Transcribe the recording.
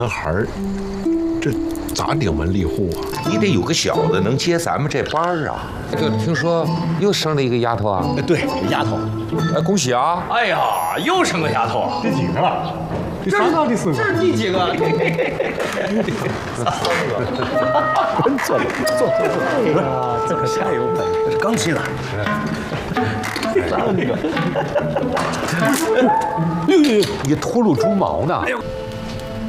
男孩儿，这咋顶门立户啊？ 你得有个小子能接咱们这班儿啊！ 就听说又生了一个丫头啊？ 对，丫头。 恭喜啊！ 哎呀，又生个丫头啊！ 第几个了？第三个、第四个？ 这是第几个？ 坐。 哎呀，这可下有本事，刚进来。 你秃噜猪毛呢？